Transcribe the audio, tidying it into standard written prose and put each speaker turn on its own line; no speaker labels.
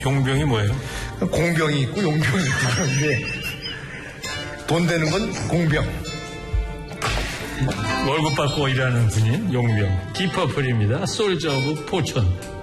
용병이 뭐예요?
공병이 있고 용병이 있고 그런데 돈 되는 건 공병.
월급 받고 일하는 분인 용병. 디퍼플입니다. 솔저 오브 포천.